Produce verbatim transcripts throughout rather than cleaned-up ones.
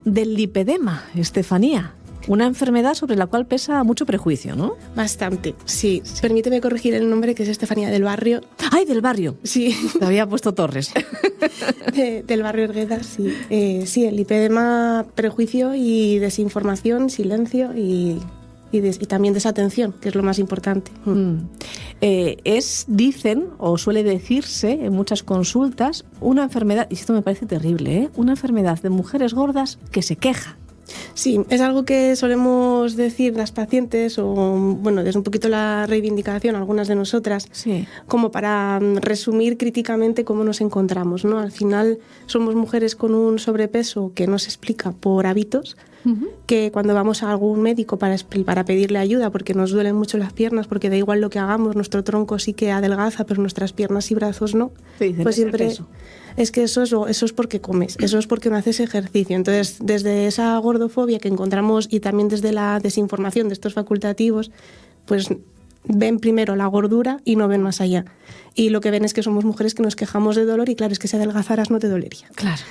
Del lipedema, Estefanía. Una enfermedad sobre la cual pesa mucho prejuicio, ¿no? Bastante, sí. sí. Permíteme corregir el nombre, que es Estefanía del Barrio. ¡Ay, del Barrio! Sí. Te había puesto Torres. De, del Barrio Ergueda, sí. Eh, sí, el lipedema, prejuicio y desinformación, silencio y... Y, des, y también desatención, que es lo más importante. Mm. Eh, es, dicen, o suele decirse en muchas consultas, una enfermedad, y esto me parece terrible, ¿eh? Una enfermedad de mujeres gordas que se queja. Sí, es algo que solemos decir las pacientes, o bueno, desde un poquito la reivindicación, algunas de nosotras, sí. como para resumir críticamente cómo nos encontramos, ¿no? Al final somos mujeres con un sobrepeso que no se explica por hábitos, uh-huh. que cuando vamos a algún médico para, para pedirle ayuda porque nos duelen mucho las piernas, porque da igual lo que hagamos, nuestro tronco sí que adelgaza, pero nuestras piernas y brazos no, pues siempre... Eso. Es que eso es, eso es porque comes, eso es porque no haces ejercicio. Entonces, desde esa gordofobia que encontramos y también desde la desinformación de estos facultativos, pues ven primero la gordura y no ven más allá. Y lo que ven es que somos mujeres que nos quejamos de dolor y claro, es que si adelgazaras no te dolería. Claro.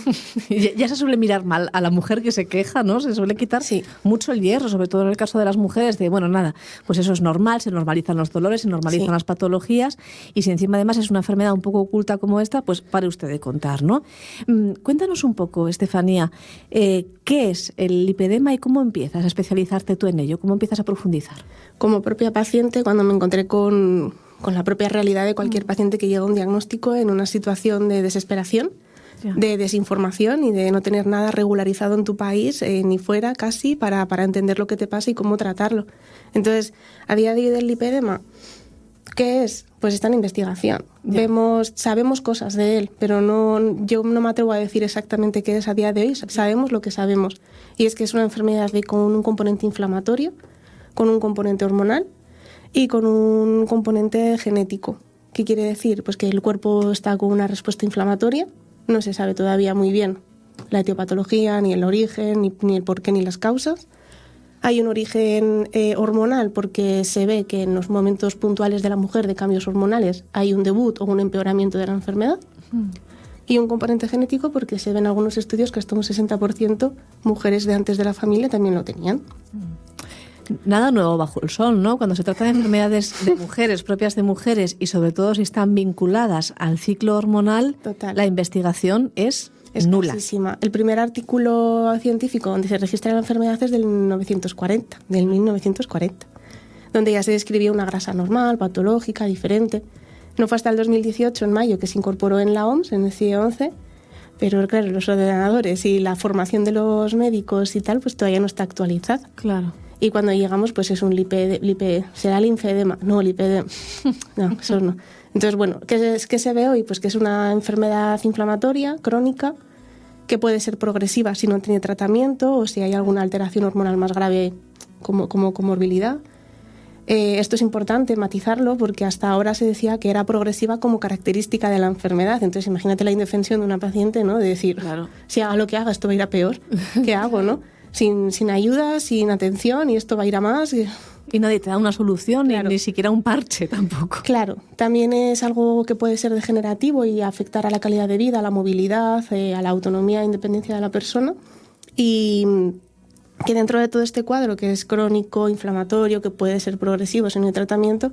Ya se suele mirar mal a la mujer que se queja, ¿no? Se suele quitar sí. mucho el hierro, sobre todo en el caso de las mujeres, de, bueno, nada, pues eso es normal, se normalizan los dolores, se normalizan sí. las patologías y si encima además es una enfermedad un poco oculta como esta, pues pare usted de contar, ¿no? Mm, cuéntanos un poco, Estefanía, eh, ¿qué es el lipedema y cómo empiezas a especializarte tú en ello? ¿Cómo empiezas a profundizar? Como propia paciente, cuando me encontré con... con la propia realidad de cualquier paciente que llega a un diagnóstico en una situación de desesperación, ya. de desinformación y de no tener nada regularizado en tu país, eh, ni fuera casi, para, para entender lo que te pasa y cómo tratarlo. Entonces, a día de hoy del lipedema, ¿qué es? Pues está en investigación. Ya. Vemos, sabemos cosas de él, pero no, yo no me atrevo a decir exactamente qué es a día de hoy. Sabemos lo que sabemos. Y es que es una enfermedad de, con un componente inflamatorio, con un componente hormonal, y con un componente genético. ¿Qué quiere decir? Pues que el cuerpo está con una respuesta inflamatoria, no se sabe todavía muy bien la etiopatología, ni el origen, ni, ni el porqué, ni las causas. Hay un origen eh, hormonal porque se ve que en los momentos puntuales de la mujer de cambios hormonales hay un debut o un empeoramiento de la enfermedad. Mm. Y un componente genético porque se ven algunos estudios que hasta un sesenta por ciento mujeres de antes de la familia también lo tenían. Mm. Nada nuevo bajo el sol, ¿no? Cuando se trata de enfermedades de mujeres, propias de mujeres, y sobre todo si están vinculadas al ciclo hormonal, Total. La investigación es, es nula. Escasísima. El primer artículo científico donde se registra la enfermedad es del mil novecientos cuarenta, del mil novecientos cuarenta, donde ya se describía una grasa normal, patológica, diferente. No fue hasta el dos mil dieciocho, en mayo, que se incorporó en la O M S, en el C I E once, pero claro, los ordenadores y la formación de los médicos y tal, pues todavía no está actualizada. Claro. Y cuando llegamos, pues es un lipe, lipe será linfedema, no lipedema, no, eso no. Entonces, bueno, ¿qué, es, ¿qué se ve hoy? Pues que es una enfermedad inflamatoria, crónica, que puede ser progresiva si no tiene tratamiento o si hay alguna alteración hormonal más grave como, como comorbilidad. Eh, esto es importante matizarlo porque hasta ahora se decía que era progresiva como característica de la enfermedad. Entonces, imagínate la indefensión de una paciente, ¿no? De decir, claro. si haga lo que haga, esto va a ir a peor. ¿Qué hago, no? Sin, sin ayuda, sin atención, y esto va a ir a más. Y, y nadie te da una solución, claro. ni, ni siquiera un parche tampoco. Claro, también es algo que puede ser degenerativo y afectar a la calidad de vida, a la movilidad, eh, a la autonomía e independencia de la persona. Y que dentro de todo este cuadro, que es crónico, inflamatorio, que puede ser progresivo sin el tratamiento,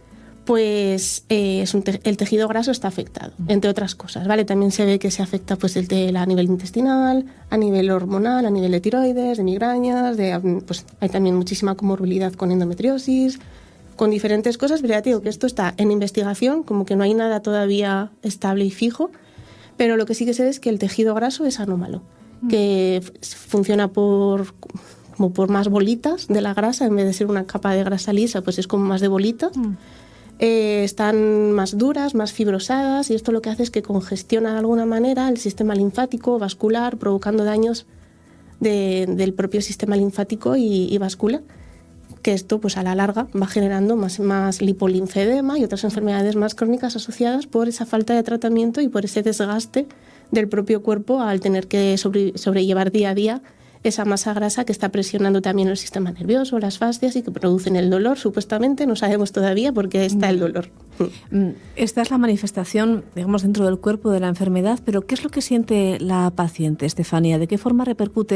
pues eh, es un te- el tejido graso está afectado, entre otras cosas, ¿vale? También se ve que se afecta pues el te- a nivel intestinal, a nivel hormonal, a nivel de tiroides, de migrañas, de, pues hay también muchísima comorbilidad con endometriosis, con diferentes cosas, pero ya te digo que esto está en investigación, como que no hay nada todavía estable y fijo, pero lo que sí que se ve es que el tejido graso es anómalo, mm. que f- funciona por... como por más bolitas de la grasa, en vez de ser una capa de grasa lisa, pues es como más de bolitas. Mm. Eh, están más duras, más fibrosadas, y esto lo que hace es que congestiona de alguna manera el sistema linfático, vascular, provocando daños de, del propio sistema linfático y, y vascular, que esto pues a la larga va generando más, más lipolinfedema y otras enfermedades más crónicas asociadas por esa falta de tratamiento y por ese desgaste del propio cuerpo al tener que sobre, sobrellevar día a día esa masa grasa que está presionando también el sistema nervioso, las fascias, y que producen el dolor, supuestamente. No sabemos todavía por qué está el dolor. Esta es la manifestación, digamos, dentro del cuerpo de la enfermedad, pero ¿qué es lo que siente la paciente, Estefanía? ¿De qué forma repercute